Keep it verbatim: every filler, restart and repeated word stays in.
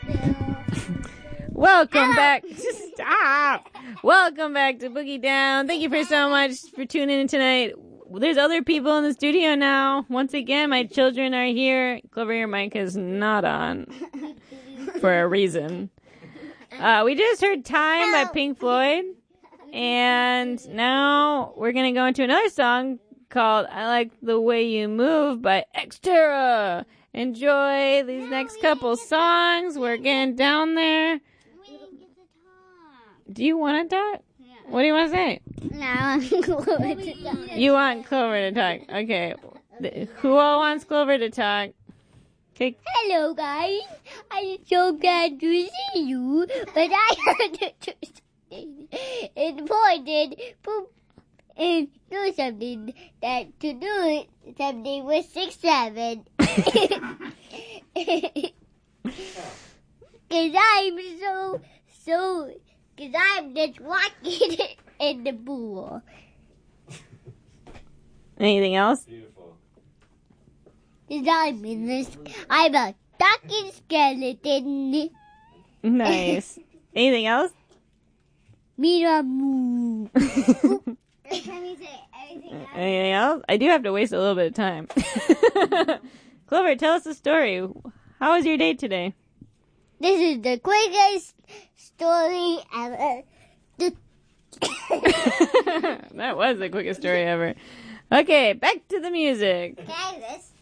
Welcome back. Stop. Welcome back to Boogie Down. Thank you for so much for tuning in tonight. There's other people in the studio now. Once again, my children are here. Clover, your mic is not on for a reason. Uh, we just heard Time by Pink Floyd. And now we're going to go into another song called I Like the Way You Move by Xterra. Enjoy these next couple songs. We're getting down there. Do you want to talk? Yeah. What do you want to say? No, I want Clover to talk. You want Clover to talk. Okay. Who all wants Clover to talk? Okay. Hello, guys. I'm so glad to see you, but I heard to do something important and do something that to do something with six seven. Because I'm so, so... Because I'm just walking in the pool. Anything else? Beautiful. Because I'm in this. I'm a talking skeleton. Nice. Anything else? Mira moo. Anything else? I do have to waste a little bit of time. Clover, tell us a story. How was your day today? This is the quickest story ever. That was the quickest story ever. Okay, back to the music. Okay, this.